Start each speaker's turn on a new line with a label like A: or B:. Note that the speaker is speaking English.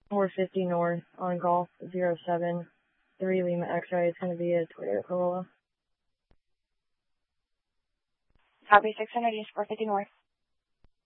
A: 450 north on Golf 073 Lima X-ray. It's going to be a Toyota Corolla.
B: Copy 600 East 450 north.